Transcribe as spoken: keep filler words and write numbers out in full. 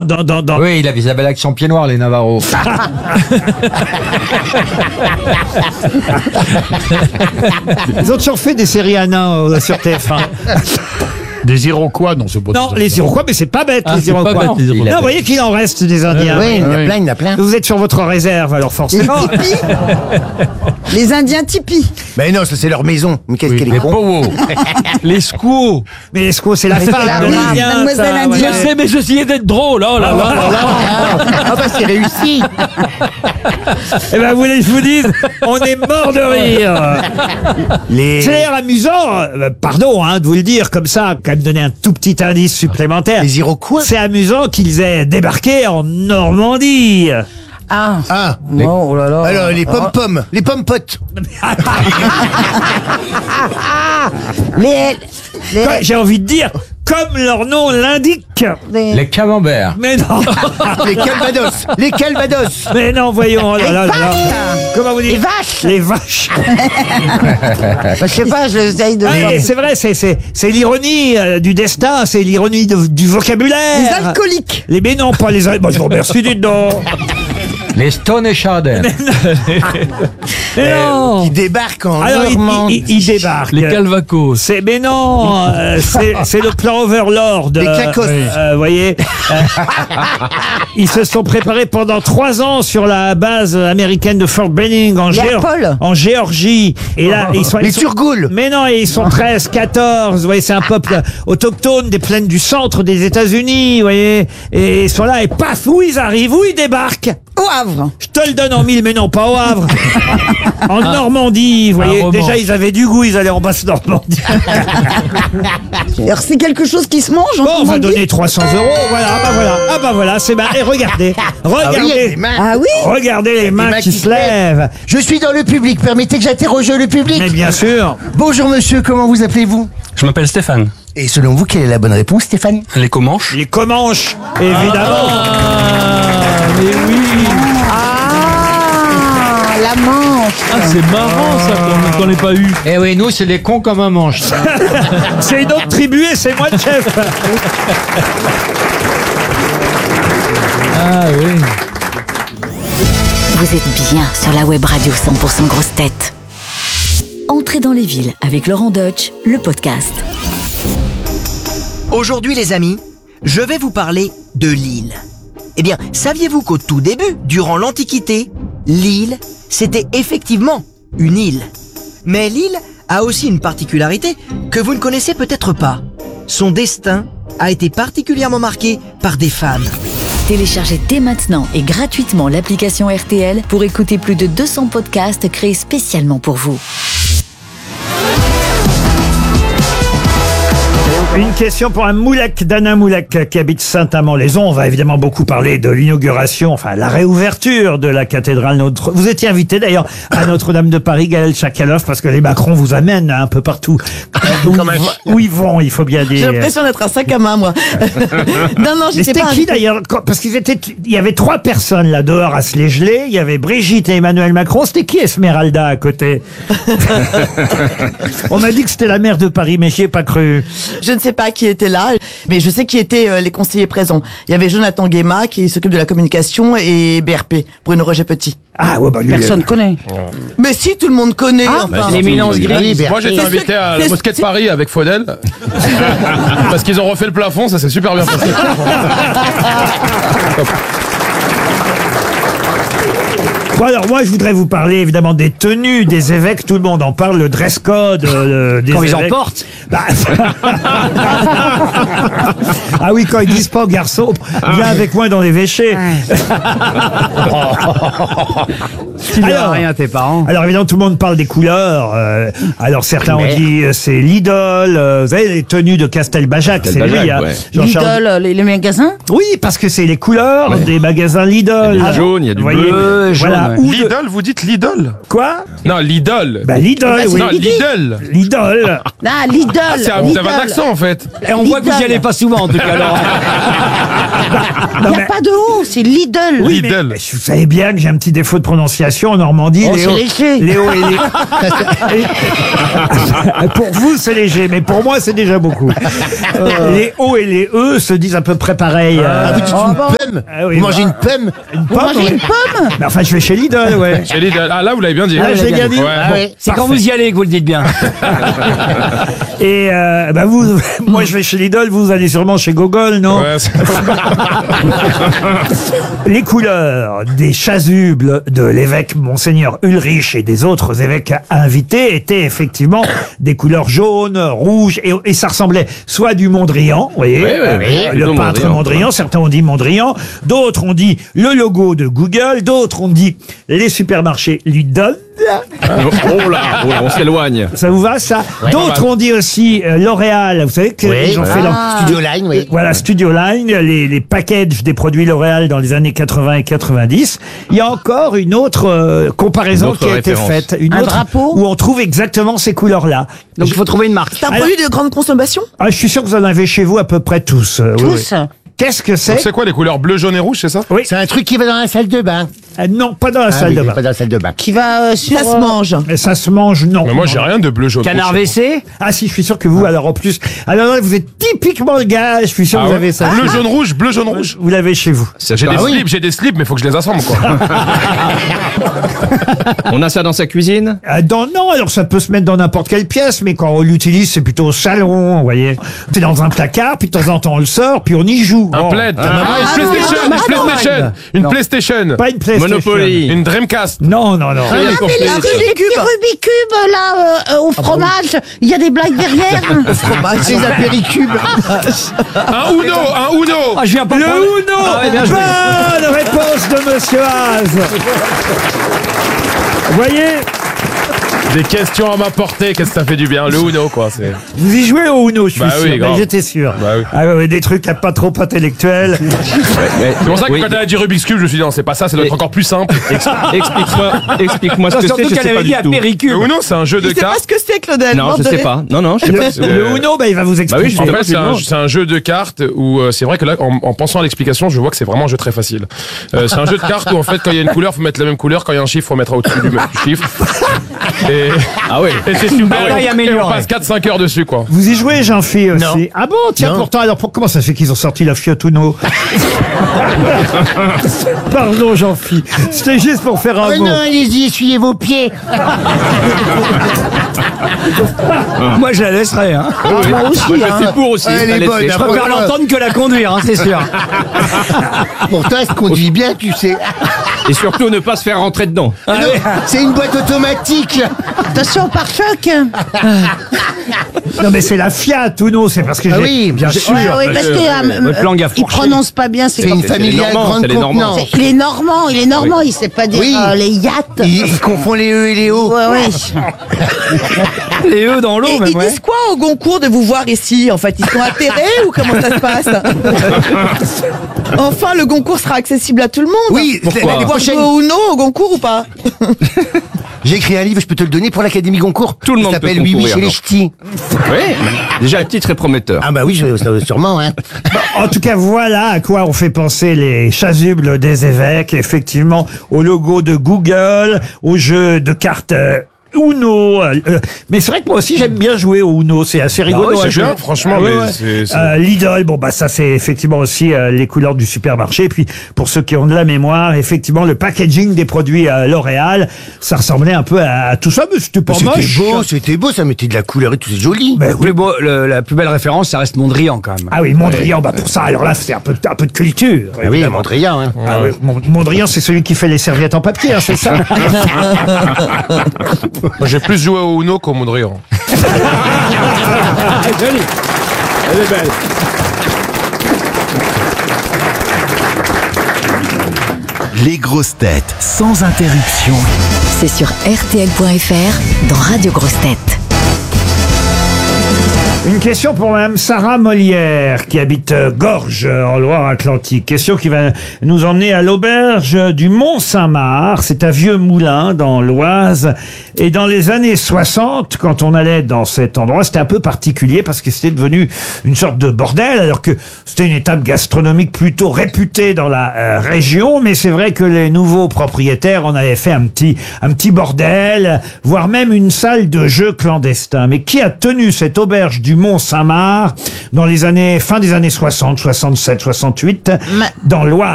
dans, dans, dans... Oui, il avait sa belle action pied noir, les Navarros. Ils ont toujours fait des séries à nains euh, sur T F un. Des Iroquois, non, c'est pas Non, des les Iroquois, mais c'est pas bête, Ah, les c'est pas Iroquois. bête, les Iroquois. Non, vous voyez qu'il en reste des Indiens. Oui, il y en a oui. plein, il y en a plein. Vous êtes sur votre réserve, alors Les forcément. tipis. Les Indiens tipis. Mais non, ça c'est leur maison. Mais qu'est-ce qu'elle est Les con. Powwow. Les squots. Mais Esco, c'est la c'est femme la de femme, l'Indien. mademoiselle ça, indienne. Je voilà. sais, mais j'essayais d'être drôle. Oh là là là là. Ah bah c'est réussi. Eh ben, vous voulez que je vous dise, on est mort de rire. Les, C'est d'ailleurs amusant, euh, pardon hein, de vous le dire comme ça, quand même donner un tout petit indice supplémentaire. les Iroquois. C'est amusant qu'ils aient débarqué en Normandie. Ah. Ah. Oh là là. Alors les pom-pom, les pom-potes. Les. Les. Quoi, j'ai envie de dire, comme leur nom l'indique. les- Les camemberts. Mais non, Les calvados. Les calvados. mais non, voyons. Oh là là là là. Comment vous dites? Les vaches. Les vaches. Bah, je sais pas, j'essaye de. Ah, et c'est vrai, c'est c'est c'est l'ironie euh, du destin, c'est l'ironie de- du vocabulaire. Les alcooliques. Les mais non, pas les. al- Bon, je vous remercie, dites donc. Les Stone et Chardin. Mais non. Qui débarquent en Alors, il, Normandie. il, il débarque. Les Calvacos. C'est mais non, euh, c'est c'est le plan Overlord. Les euh, Cacos. euh, Vous voyez, euh, ils se sont préparés pendant trois ans sur la base américaine de Fort Benning en, Les Géor- Apolles. en Géorgie. Et là, ils sont Les ils sont- Turgoules. Mais non, ils sont treize, quatorze. Vous voyez, c'est un peuple autochtone des plaines du centre des États-Unis. Vous voyez, et ils sont là et paf, où ils arrivent, où ils débarquent. Au Havre. Je te le donne en mille, mais non, pas au Havre. En Normandie, vous voyez. roman. Déjà, ils avaient du goût, ils allaient en basse Normandie. Alors c'est quelque chose qui se mange en Bon, on va Normandie. donner trois cents euros. Voilà, ah bah voilà, ah bah voilà, c'est marrant. Et regardez, Ah oui, il y a regardez, des mains. Ah oui. regardez les mains mains qui qui se se lèvent. Je suis dans le public. Permettez que j'interroge le public. Mais bien sûr. Bonjour monsieur, comment vous appelez-vous? Je m'appelle Stéphane. Et selon vous, quelle est la bonne réponse, Stéphane? Les Comanches. Les Comanches, évidemment. Ah, mais oui. Ah, la Manche. Ah, c'est marrant ça qu'on qu'on n'ait pas eu. Eh oui, nous, c'est les cons comme un manche. C'est une autre tribu et c'est moi le chef. Ah oui. Vous êtes bien sur la web radio cent pour cent grosse tête. Entrez dans les villes avec Laurent Deutsch, le podcast. Aujourd'hui les amis, je vais vous parler de l'île. Eh bien, saviez-vous qu'au tout début, durant l'Antiquité, l'île, c'était effectivement une île. Mais l'île a aussi une particularité que vous ne connaissez peut-être pas. Son destin a été particulièrement marqué par des femmes. Téléchargez dès maintenant et gratuitement l'application R T L pour écouter plus de deux cents podcasts créés spécialement pour vous. Une question pour un Moulek, Dana Moulek, qui habite Saint-Amand-les-Eaux. On va évidemment beaucoup parler de l'inauguration, enfin la réouverture de la cathédrale Notre. Vous étiez invité d'ailleurs à Notre-Dame de Paris, Gaël Chakalov, parce que les Macron vous amènent un peu partout. Où, Comme un ils, chien. où ils vont, il faut bien J'ai dire. l'impression d'être un sac à main, moi. non, non, Mais j'étais c'était pas. qui invitée. d'ailleurs quand- Parce qu'ils étaient, il y avait trois personnes là dehors à se les geler. Il y avait Brigitte et Emmanuel Macron. C'était qui Esmeralda à côté? On m'a dit que c'était la maire de Paris, mais j'y ai pas cru. Je ne sais pas qui était là, mais je sais qui étaient euh, les conseillers présents. Il y avait Jonathan Guéma qui s'occupe de la communication et B R P, Bruno Roger Petit. Ah ouais, bah lui. Personne connaît. Mais si, tout le monde connaît. enfin. L'éminence grise. Moi j'étais C'est invité sûr- à la c'est- mosquée de c'est- Paris avec Faudel. Parce qu'ils ont refait le plafond, ça s'est super bien passé. Bon alors moi je voudrais vous parler évidemment des tenues des évêques. Tout le monde en parle, le dress code euh, des Quand ils en évêques. portent. Bah, ah oui, quand ils disent pas aux garçons, viens avec moi dans l'évêché. Tu Alors- n'as rien à tes parents. Alors évidemment tout le monde parle des couleurs. euh, alors certains ont Mais- dit euh, c'est Lidl. euh, vous savez les tenues de Castelbajac, c'est lui. Castelbajac, hein. ouais. Jean-Charles- Lidl, euh, les, les magasins. Oui, parce que c'est les couleurs des magasins Lidl. Il y a du jaune, il y a du Vous voyez, bleu, jaune, voilà. ouais. Ou de- Lidl, vous dites Lidl? Quoi? Non, Lidl. Bah Lidl, oui. Non, Lidl. Lidl. Ah, Lidl. Ah, c'est un- vous avez un accent en fait. Et on voit que vous y allez pas souvent, en tout cas, Laurent. Non, Il n'y mais- a pas de O, c'est Lidl. Oui, mais, Lidl. mais vous savez bien que j'ai un petit défaut de prononciation. communication en Normandie. Oh, les c'est hauts- léger. les hauts et les... Pour vous, c'est léger, mais pour moi, c'est déjà beaucoup. Les O et les E se disent à peu près pareil. Ah, vous dites une pomme Ah oui, Vous mangez bah. une pomme Une pomme, mangez oui. une pomme Mais enfin, je vais chez Lidl, ouais. J'ai dit- Ah là, vous l'avez bien dit. Ah, j'ai bien dit. Ouais. Ah ouais. C'est quand vous y allez que vous le dites bien. Et euh, bah vous, moi, je vais chez Lidl, vous allez sûrement chez Gogol, non? Ouais, c'est- Les couleurs des chasubles de l'évêque Monseigneur Ulrich et des autres évêques invités étaient effectivement des couleurs jaunes, rouges, et, et ça ressemblait soit du Mondrian, vous voyez, Oui, oui, euh, oui, le plutôt peintre Mondrian. Mondrian, certains ont dit Mondrian, d'autres ont dit le logo de Google, d'autres ont dit les supermarchés Lidl. Oh là, oh là, on s'éloigne. Ça vous va, ça? D'autres ont dit aussi euh, L'Oréal, vous savez qu'ils Oui, ont fait leur... Studio Line, oui. Voilà, Studio Line, les, les packages des produits L'Oréal dans les années quatre-vingts et quatre-vingt-dix. Il y a encore une autre euh, comparaison Une autre qui a été référence. faite. Une Un autre drapeau où on trouve exactement ces couleurs-là. Donc il faut trouver une marque. C'est un Alors- produit de grande consommation Ah, je suis sûr que vous en avez chez vous à peu près tous. euh, oui, oui. Qu'est-ce que c'est? C'est quoi les couleurs bleu, jaune et rouge, c'est ça? Oui. C'est un truc qui va dans la salle de bain. Euh, non, pas dans la Ah salle oui, de mais bain. pas dans la salle de bain. Qui va sur... Ça se mange. Mais ça se mange, non. Mais moi, j'ai rien de bleu, jaune, Canard rouge. W C. Ah si, je suis sûr que vous, alors en plus... Alors là, vous êtes typiquement le gars, je suis sûr que Ah vous ouais avez ça. Bleu, jaune, rouge, bleu, jaune, rouge. Vous l'avez chez vous. J'ai des Ah oui. slips, j'ai des slips, mais faut que je les assemble, quoi. On a ça dans sa cuisine? Ah, dans, non, alors ça peut se mettre dans n'importe quelle pièce, mais quand on l'utilise, c'est plutôt au salon, vous voyez. C'est dans un placard, puis de temps en temps on le sort, puis on y joue. Un Bon. plaid. Ah, une PlayStation, ah, une ah, PlayStation. Une PlayStation. Pas une PlayStation. Monopoly. Une Dreamcast. Non, non, non. Il y a pour plaisir. Rubik's Cube, là, euh, au fromage, il y a des blagues derrière. C'est les apéricubes. Un Uno, un Uno. Ah, je viens pas Le prendre- Uno. Ah ouais, bien joué. Bonne réponse de Monsieur Haas. Vous voyez, Des questions à ma portée, qu'est-ce que ça fait du bien. Le Uno, quoi. C'est. vous y jouez au Uno, je suis Bah oui, sûr. grave. Ben, J'étais sûr. Bah oui. Ah ouais, des trucs pas trop intellectuels. C'est pour ça que Oui. quand elle a dit Rubik's Cube, je me suis dit non, c'est pas ça, ça doit être Et- encore plus simple. Explique-moi, explique-moi ce Non, que c'est, surtout je qu'elle sais pas avait dit du tout. apéricube. Le Uno, c'est un jeu de Je sais pas cartes. ce que c'est, Claudel. Non, je sais pas. Non, non, je sais Le, pas. le Uno, ben, il va vous Bah oui, expliquer. En justement, fait, c'est un, justement. c'est un jeu de cartes où euh, c'est vrai que là, en, en pensant à l'explication, je vois que c'est vraiment un jeu très facile. Euh, c'est un jeu de cartes où en fait, quand il y a une couleur, faut mettre la même couleur. Quand il y a un chiffre, faut mettre au-dessus du même chiffre. Et, Ah oui. et c'est super. Là, il y a Et on amélioré. passe quatre cinq heures dessus, quoi. Vous y jouez, Jean-Phi, aussi? Non. Ah bon, tiens, Non. pourtant, alors pour- comment ça se fait qu'ils ont sorti la Fiat Uno? Pardon, Jean-Phi. C'était juste pour faire un Oh mot. non, allez-y, essuyez vos pieds. Moi, je la laisserai. Hein. Moi aussi. Moi, je suis pour aussi. Elle est la bonne, laisser. Je après. préfère l'entendre que la conduire, hein, c'est sûr. Pourtant, elle se conduit bien, tu sais. Et surtout, ne pas se faire rentrer dedans. Non, c'est une boîte automatique. Attention, pare-choc. Non, mais c'est la Fiat Uno, c'est parce que Ah j'ai- oui, bien je- sûr. Ouais, ouais, parce que euh, Votre langue a il fourché. prononce pas bien. C'est C'est une c'est les familiale Normands, grande c'est les Normands. contenance. Il est normand, il est normand, il sait pas dire Oui. euh, les yachts. Il, il confond les E et les O. Ouais, ouais. Les œufs dans l'eau, Et même, ils ouais. disent quoi au Goncourt de vous voir ici? En fait, ils sont atterrés ou comment ça se passe? Enfin, le Goncourt sera accessible à tout le monde. Oui, Vous l'année allez voir prochaine. jouer au Uno au Goncourt ou pas? J'ai écrit un livre, je peux te le donner pour l'Académie Goncourt. Tout le monde Il s'appelle peut Oui, concourir, Michel non. et Ch'ti. Oui. Déjà, le titre est prometteur. Ah bah oui, je- ça- sûrement, hein. En tout cas, voilà à quoi ont fait penser les chasubles des évêques, effectivement, au logo de Google, au jeu de cartes euh, Uno. euh, euh, mais c'est vrai que moi aussi, j'aime bien jouer au Uno, c'est assez rigolo. oui, c'est à jouer. bien, franchement, Ah ouais, mais ouais. c'est- c'est- Euh, Lidl, bon bah ça c'est effectivement aussi euh, les couleurs du supermarché. Et puis pour ceux qui ont de la mémoire, effectivement le packaging des produits euh, L'Oréal, ça ressemblait un peu à, à tout ça, mais c'était pas C'était moche. beau, c'était beau, ça mettait de la couleur et tout, c'est joli. Mais Le plus beau, le- la plus belle référence, ça reste Mondrian, quand même. Ah oui, Mondrian, bah pour ça, alors là c'est un peu, un peu de culture. Ah oui, évidemment. Mondrian, hein. Ah oui, Mon- Mondrian, c'est celui qui fait les serviettes en papier, hein, c'est ça? Moi, j'ai plus joué au Uno qu'au Mondrian. Joli. Elle est belle. Les grosses têtes sans interruption. C'est sur R T L point F R dans Radio Grosses Têtes. Une question pour Mme Sarah Molière, qui habite euh, Gorges, euh, en Loire-Atlantique. Question qui va nous emmener à l'auberge du Mont-Saint-Marc. C'est un vieux moulin dans l'Oise. Et dans les années soixante, quand on allait dans cet endroit, c'était un peu particulier parce que c'était devenu une sorte de bordel, alors que c'était une étape gastronomique plutôt réputée dans la euh, région. Mais c'est vrai que les nouveaux propriétaires en avaient fait un petit, un petit bordel, voire même une salle de jeu clandestin. Mais qui a tenu cette auberge du Mont-Saint-Marc dans les années, fin des années soixante, soixante-sept, soixante-huit, dans l'Oise?